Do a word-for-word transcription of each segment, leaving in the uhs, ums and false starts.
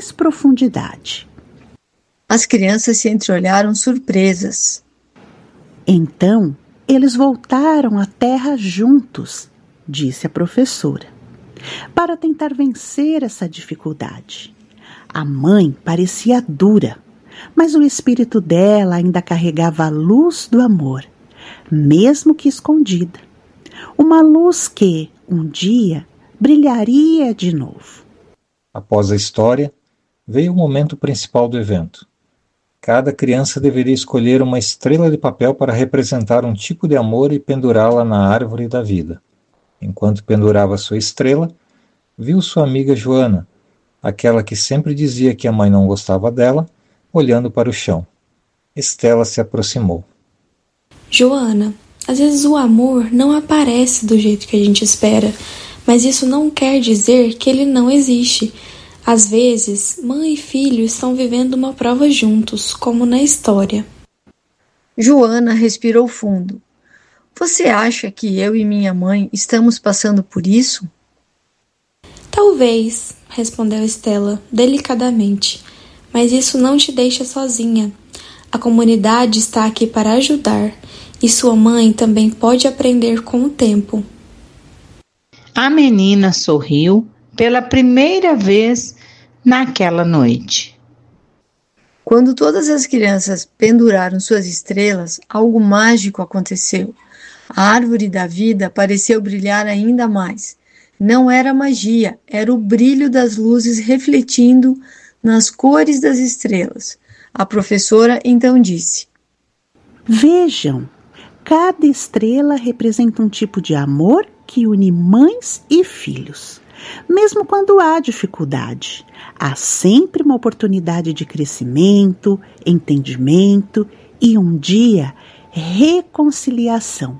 mais profundidade. As crianças se entreolharam surpresas. Então, eles voltaram à terra juntos, disse a professora, para tentar vencer essa dificuldade. A mãe parecia dura, mas o espírito dela ainda carregava a luz do amor, mesmo que escondida. Uma luz que, um dia, brilharia de novo. Após a história, veio o momento principal do evento. Cada criança deveria escolher uma estrela de papel para representar um tipo de amor e pendurá-la na árvore da vida. Enquanto pendurava sua estrela, viu sua amiga Joana, aquela que sempre dizia que a mãe não gostava dela, olhando para o chão. Estela se aproximou. Joana, às vezes o amor não aparece do jeito que a gente espera, mas isso não quer dizer que ele não existe. Às vezes, mãe e filho estão vivendo uma prova juntos, como na história. Joana respirou fundo. Você acha que eu e minha mãe estamos passando por isso? Talvez, respondeu Estela, delicadamente, mas isso não te deixa sozinha. A comunidade está aqui para ajudar, e sua mãe também pode aprender com o tempo. A menina sorriu pela primeira vez naquela noite. Quando todas as crianças penduraram suas estrelas, algo mágico aconteceu. A árvore da vida pareceu brilhar ainda mais. Não era magia, era o brilho das luzes refletindo nas cores das estrelas. A professora então disse: Vejam, cada estrela representa um tipo de amor que une mães e filhos. Mesmo quando há dificuldade, há sempre uma oportunidade de crescimento, entendimento e um dia, reconciliação.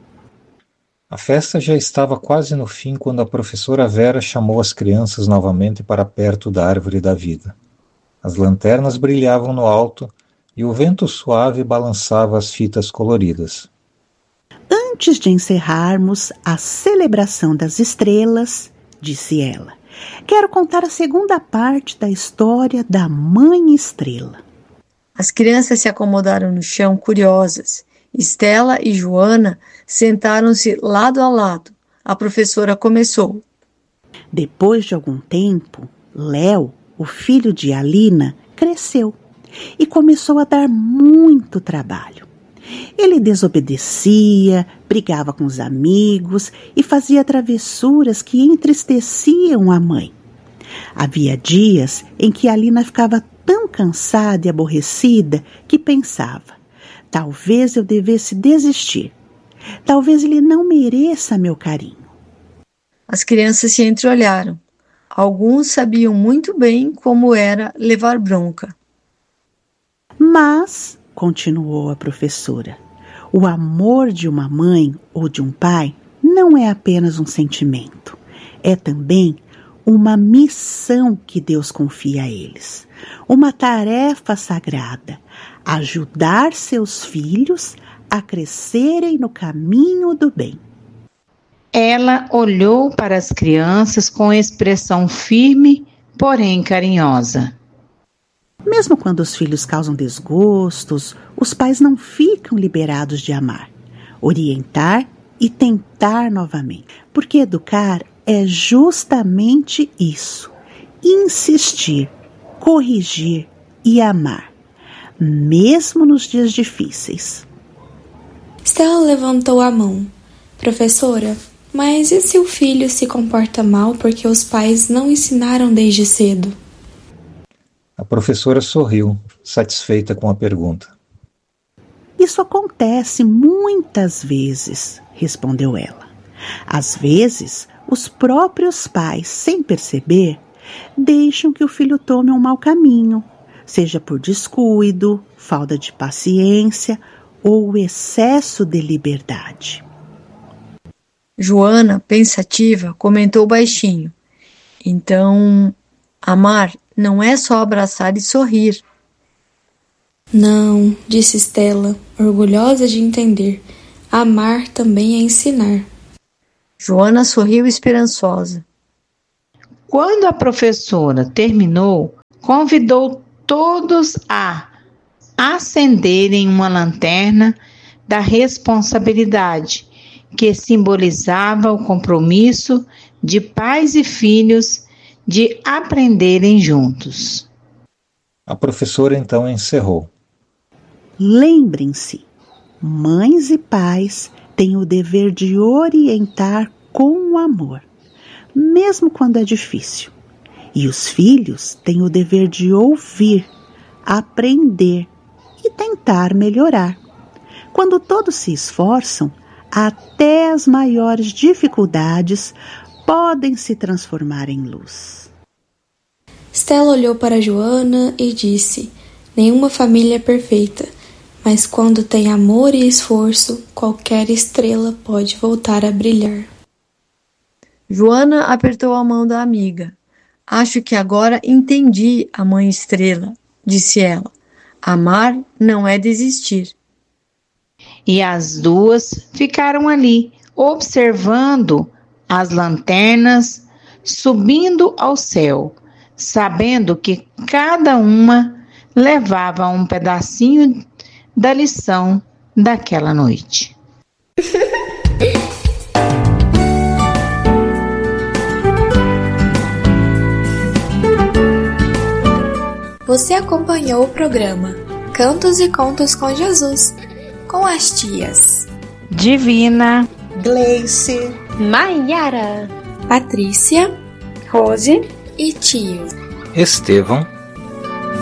A festa já estava quase no fim quando a professora Vera chamou as crianças novamente para perto da árvore da vida. As lanternas brilhavam no alto e o vento suave balançava as fitas coloridas. Antes de encerrarmos a celebração das estrelas, disse ela, quero contar a segunda parte da história da Mãe Estrela. As crianças se acomodaram no chão curiosas. Estela e Joana sentaram-se lado a lado. A professora começou. Depois de algum tempo, Léo, o filho de Alina, cresceu e começou a dar muito trabalho. Ele desobedecia, brigava com os amigos e fazia travessuras que entristeciam a mãe. Havia dias em que Alina ficava tão cansada e aborrecida que pensava: talvez eu devesse desistir. Talvez ele não mereça meu carinho. As crianças se entreolharam. Alguns sabiam muito bem como era levar bronca. Mas, continuou a professora, o amor de uma mãe ou de um pai não é apenas um sentimento. É também uma missão que Deus confia a eles. Uma tarefa sagrada. Ajudar seus filhos a crescerem no caminho do bem. Ela olhou para as crianças com expressão firme, porém carinhosa. Mesmo quando os filhos causam desgostos, os pais não ficam liberados de amar, orientar e tentar novamente. Porque educar é justamente isso: insistir, corrigir e amar, mesmo nos dias difíceis. Estela levantou a mão. Professora, mas e se o filho se comporta mal porque os pais não ensinaram desde cedo? A professora sorriu, satisfeita com a pergunta. Isso acontece muitas vezes, respondeu ela. Às vezes, os próprios pais, sem perceber, deixam que o filho tome um mau caminho, seja por descuido, falta de paciência ou excesso de liberdade. Joana, pensativa, comentou baixinho. Então, amar não é só abraçar e sorrir. Não, disse Estela, orgulhosa de entender. Amar também é ensinar. Joana sorriu esperançosa. Quando a professora terminou, convidou todos a acenderem uma lanterna da responsabilidade, que simbolizava o compromisso de pais e filhos de aprenderem juntos. A professora então encerrou. Lembrem-se, mães e pais têm o dever de orientar com amor, mesmo quando é difícil. E os filhos têm o dever de ouvir, aprender e tentar melhorar. Quando todos se esforçam, até as maiores dificuldades podem se transformar em luz. Stella olhou para Joana e disse: nenhuma família é perfeita, mas quando tem amor e esforço, qualquer estrela pode voltar a brilhar. Joana apertou a mão da amiga. Acho que agora entendi a mãe estrela, disse ela. Amar não é desistir. E as duas ficaram ali, observando as lanternas subindo ao céu, sabendo que cada uma levava um pedacinho da lição daquela noite. Você acompanhou o programa Cantos e Contos com Jesus, com as tias Divina, Gleice, Maiara, Patrícia, Rose e tio Estevão.